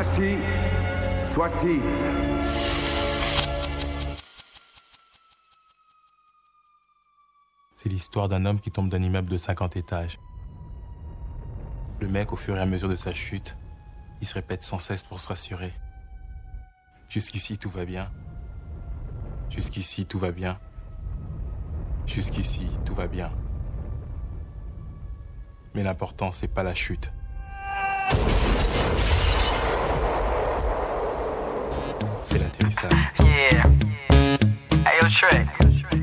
Ainsi soit-il. C'est l'histoire d'un homme qui tombe d'un immeuble de 50 étages. Le mec, au fur et à mesure de sa chute, il se répète sans cesse pour se rassurer. Jusqu'ici, tout va bien. Jusqu'ici, tout va bien. Jusqu'ici, tout va bien. Mais l'important, c'est pas la chute. C'est l'atterrissage. Yeah. Hey, yo, Trey.